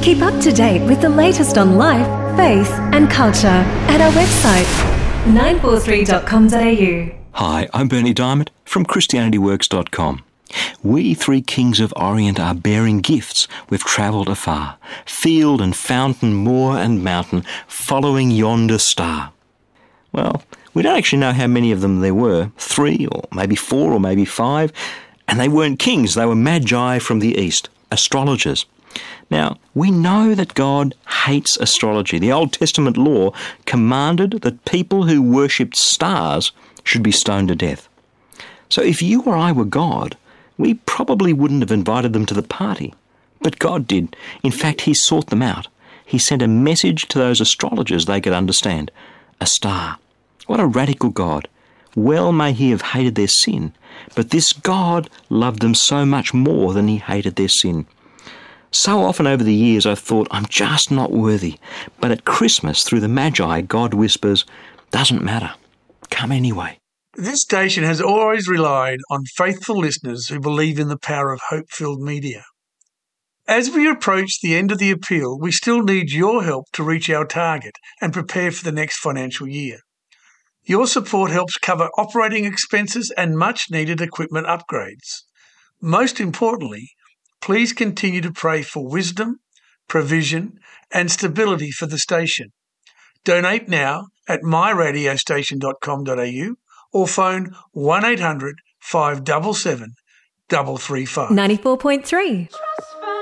Keep up to date with the latest on life, faith and culture at our website 943.com.au. Hi, I'm Bernie Diamond from ChristianityWorks.com. We three kings of Orient are bearing gifts. We've travelled afar, field and fountain, moor and mountain, following yonder star. Well, we don't actually know how many of them there were, 3 or maybe 4 or maybe 5, and they weren't kings, they were magi from the east, astrologers. Now, we know that God hates astrology. The Old Testament law commanded that people who worshipped stars should be stoned to death. So if you or I were God, we probably wouldn't have invited them to the party. But God did. In fact, he sought them out. He sent a message to those astrologers they could understand. A star. What a radical God. Well may he have hated their sin, but this God loved them so much more than he hated their sin. So often over the years I've thought, I'm just not worthy. But at Christmas, through the Magi, God whispers, doesn't matter. Come anyway. This station has always relied on faithful listeners who believe in the power of hope-filled media. As we approach the end of the appeal, we still need your help to reach our target and prepare for the next financial year. Your support helps cover operating expenses and much-needed equipment upgrades. Most importantly, please continue to pray for wisdom, provision and stability for the station. Donate now at myradiostation.com.au or phone 1800 577 335. 94.3.